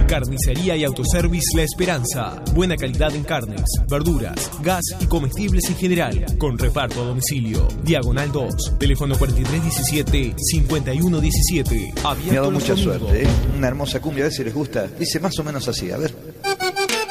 Carnicería y Autoservice La Esperanza. Buena calidad en carnes, verduras, gas y comestibles en general. Con reparto a domicilio. Diagonal 2. Teléfono 4317-5117. Me ha dado mucha suerte, ¿eh? Una hermosa cumbia, a ver si les gusta. Dice más o menos así, a ver.